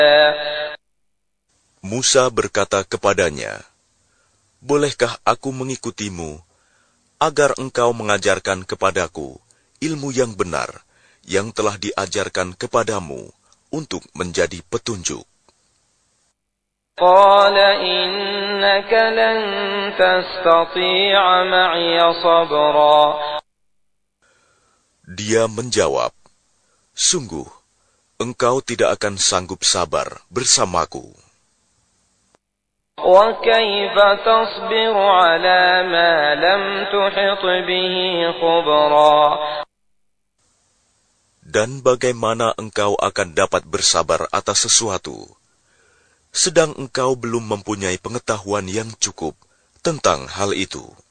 Musa berkata kepadanya, "Bolehkah aku mengikutimu, agar engkau mengajarkan kepadaku ilmu yang benar, yang telah diajarkan kepadamu, untuk menjadi petunjuk?" قال إنك لن تستطيع معي صبرا. Dia menjawab, "Sungguh, engkau tidak akan sanggup sabar bersamaku. وكيف تصبر على ما لم تحط به خبرا. Dan bagaimana engkau akan dapat bersabar atas sesuatu, sedang engkau belum mempunyai pengetahuan yang cukup tentang hal itu?"